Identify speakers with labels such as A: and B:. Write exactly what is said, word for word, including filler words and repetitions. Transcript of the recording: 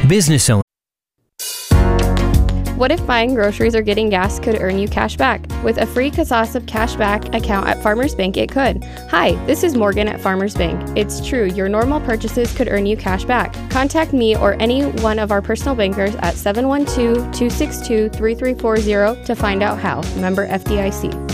A: Business owner.
B: What if buying groceries or getting gas could earn you cash back? With a free Kasasab Cashback account at Farmers Bank, it could. Hi, this is Morgan at Farmers Bank. It's true, your normal purchases could earn you cash back. Contact me or any one of our personal bankers at seven one two, two six two, three three four zero to find out how. Member F D I C.